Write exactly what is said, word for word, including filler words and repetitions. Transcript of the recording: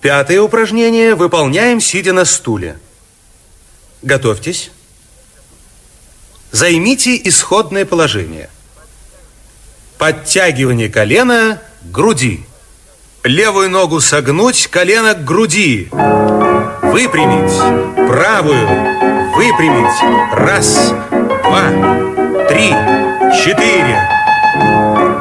Пятое упражнение выполняем, сидя на стуле. Готовьтесь. Займите исходное положение. Подтягивание колена к груди. Левую ногу согнуть, колено к груди. Выпрямить. Правую. Выпрямить. Раз, два, три, четыре.